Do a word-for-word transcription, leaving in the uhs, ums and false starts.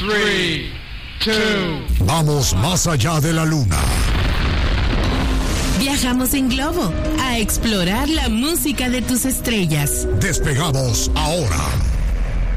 tres, dos. Vamos más allá de la luna. Viajamos en globo a explorar la música de tus estrellas. Despegamos ahora.